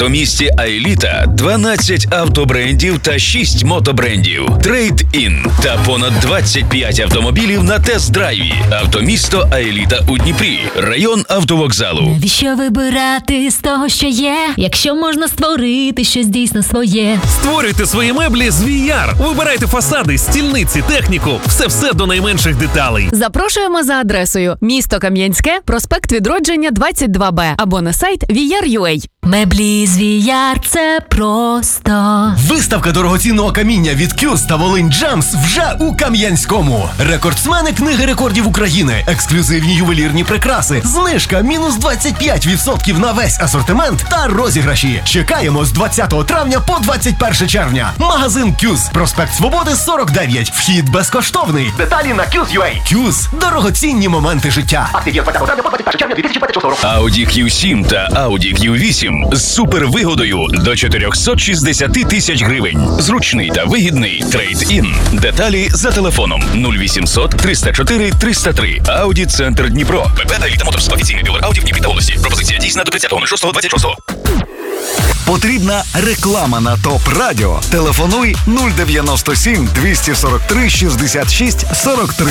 автомісті «Аеліта» 12 автобрендів та 6 мотобрендів. Трейд-ін та понад 25 автомобілів на тест-драйві. Автомісто «Аеліта» у Дніпрі. Район автовокзалу. Навіщо вибирати з того, що є, якщо можна створити щось дійсно своє? Створюйте свої меблі з VR. Вибирайте фасади, стільниці, техніку. Все до найменших деталей. Запрошуємо за адресою: місто Кам'янське, проспект Відродження, 22Б або на сайт VR.ua. Меблі з VR – це просто. Виставка дорогоцінного каміння від Кюз та Волинь Джемс вже у Кам'янському. Рекордсмени Книги рекордів України, ексклюзивні ювелірні прикраси, знижка мінус 25% на весь асортимент та розіграші. Чекаємо з 20 травня по 21 червня. Магазин Кюз, проспект Свободи, 49. Вхід безкоштовний. Деталі на Кюз.ua. Кюз – дорогоцінні моменти життя. Audi Q7 та Audi Q8 з супервигодою до 460 тисяч гривень. Зручний та вигідний трейд-ін. Деталі за телефоном 0800 304 303. Audi Центр Дніпро. ПП «Аеліта Моторс». Офіційний дилер Audi в Дніпрі та області. Пропозиція дійсна до 30.06.26. Потрібна реклама на ТОП Радіо. Телефонуй 097 243 66 43.